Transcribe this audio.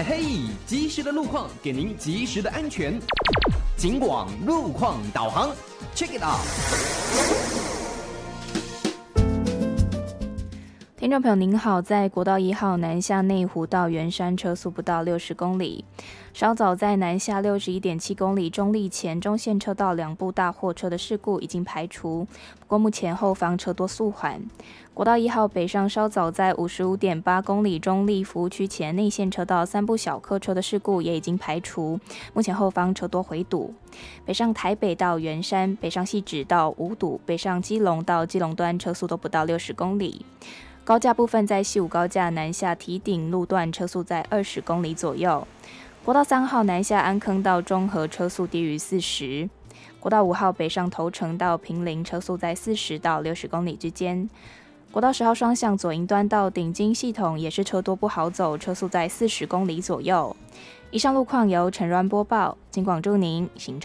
嘿嘿，及时的路况给您及时的安全。警广路况导航 ，Check it out。 听众朋友您好，在国道1号南下内湖到圆山车速不到60公里，稍早在南下61.7公里中立前中线车道2部大货车的事故已经排除，不过目前后方车多速缓。国道1号北上稍早在55.8公里中立服务区前内线车道3部小客车的事故也已经排除，目前后方车多回堵。北上台北到圆山，北上汐止到五堵，北上基隆到基隆端车速都不到60公里。高架部分在西武高架南下堤顶路段车速在20公里左右。国道3号南下安坑到中和车速低于40。国道5号北上头城到坪林车速在40到60公里之间。国道10号双向左营端到顶金系统也是车多不好走，车速在40公里左右。以上路况由陈软播报，警广祝您行车